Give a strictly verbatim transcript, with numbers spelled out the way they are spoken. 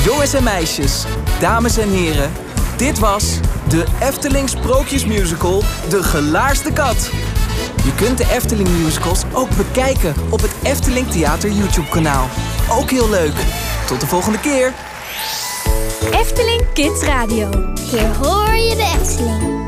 Jongens en meisjes, dames en heren, dit was de Efteling Sprookjesmusical De Gelaarste Kat. Je kunt de Efteling musicals ook bekijken op het Efteling Theater YouTube kanaal. Ook heel leuk. Tot de volgende keer. Efteling Kids Radio. Hier hoor je de Efteling.